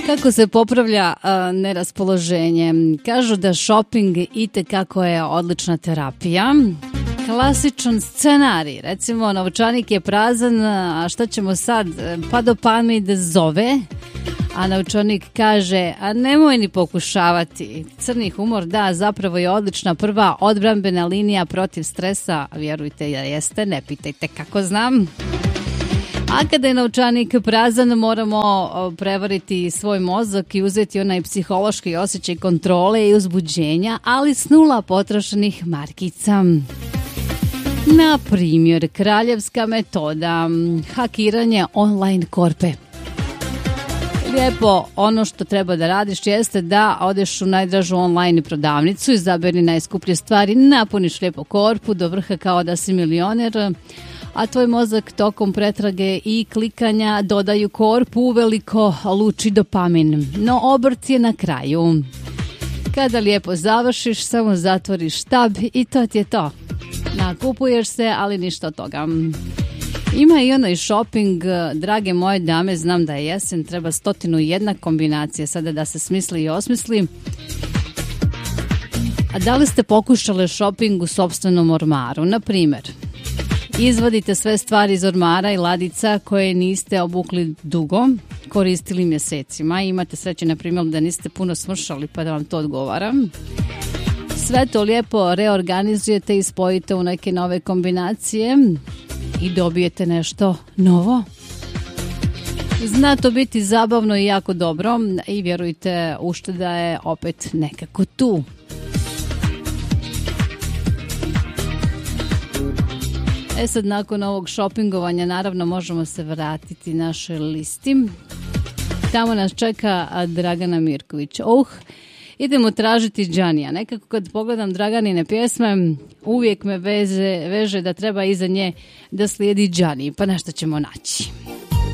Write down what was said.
Kako se popravlja neraspoloženje? Kažu da shopping itekako je odlična terapija. Klasičan scenarij, recimo novčanik je prazan, a šta ćemo sad? Pa dopamin da zove, a novčanik kaže, a nemoj ni pokušavati. Crni humor, da, zapravo je odlična prva odbrambena linija protiv stresa, vjerujte, jeste, ne pitajte kako znam. A kada je novčanik prazan, moramo prevariti svoj mozak i uzeti onaj psihološki osjećaj kontrole i uzbuđenja, ali s 0 potrošenih markica. Na primjer, kraljevska metoda, hakiranje online korpe. Lijepo, ono što treba da radiš jeste da odeš u najdražu online prodavnicu, izaberi najskuplje stvari, napuniš lijepo korpu do vrha kao da si milioner, a tvoj mozak tokom pretrage i klikanja dodaju korpu uveliko luči dopamin. No obrt je na kraju. Kada lijepo završiš, samo zatvoriš tab i to ti je to. Nakupuješ se, ali ništa od toga. Ima i onaj shopping, drage moje dame, znam da je jesen, treba 101 kombinacija sada da se smisli i osmisli. A da li ste pokušale shopping u sopstvenom ormaru? Na primjer, izvadite sve stvari iz ormara i ladica koje niste obukli dugo, koristili mjesecima. Imate sreće, na primjer, da niste puno smršali pa da vam to odgovara. Sve to lijepo reorganizujete i spojite u neke nove kombinacije i dobijete nešto novo. Zna to biti zabavno i jako dobro i vjerujte, ušteda je opet nekako tu. Sad nakon ovog šopingovanja naravno možemo se vratiti našoj listi. Tamo nas čeka Dragana Mirković. Idemo tražiti Džanija. Nekako kad pogledam Draganine pjesme, uvijek me veže da treba iza nje da slijedi Džani. Pa nešto ćemo naći.